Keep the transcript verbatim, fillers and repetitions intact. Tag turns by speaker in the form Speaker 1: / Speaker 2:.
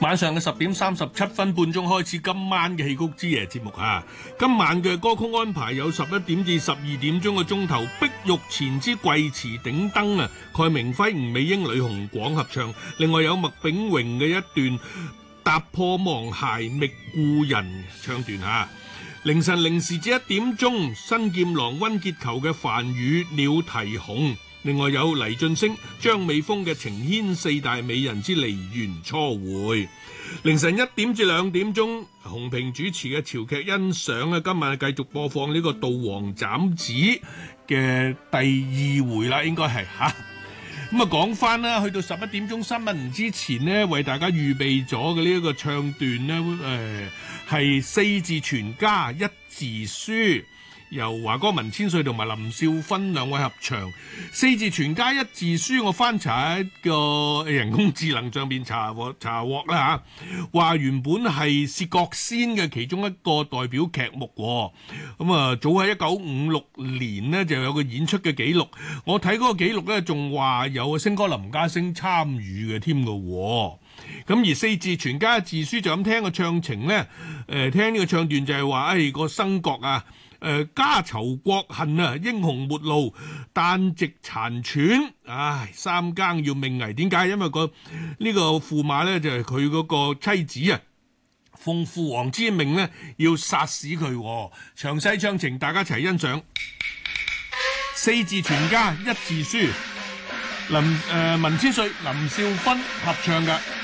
Speaker 1: 晚上嘅十點三十七分半鐘開始今晚嘅戲曲之夜節目啊！今晚嘅歌曲安排有十一點至十二點鐘嘅鐘頭，碧玉前之貴池頂燈啊，蓋明輝、吳美英、呂紅廣合唱，另外有麥炳榮嘅一段踏破芒鞋覓故人唱段啊！凌晨零時至一點鐘，新劍郎溫潔球嘅梵語鳥啼紅。另外有黎俊升、張美峰嘅情牽四大美人之梨園初會。凌晨一點至兩點鐘，洪平主持嘅潮劇欣賞啊，今晚繼續播放呢個盜王斬子嘅第二回啦，應該係吓。咁啊，講翻啦，去到十一點鐘新聞之前呢，為大家預備咗嘅呢一個唱段呢，誒、呃、係四字全家一字書。由華哥文千歲同埋林少芬兩位合唱，四字全家一字書，我翻查一個人工智能上邊查獲查獲啦嚇，話原本係薛覺先嘅其中一個代表劇目，咁啊早喺一九五六年呢就有個演出嘅記錄，我睇嗰個記錄咧仲話有星哥林家聲參與嘅添㗎。咁而四字全家一字書就咁聽個唱情咧，誒、呃、聽呢個唱段就係話，誒、哎、個生國啊。誒、呃、家仇國恨啊，英雄末路，旦夕殘喘，唉，三更要命危。點解？因為、個呢、個駙馬咧就係佢嗰個妻子啊，奉父王之命咧要殺死佢。詳細唱情，大家一齊欣賞。四字全家一字書，林誒、呃、文千歲、林少芬合唱嘅。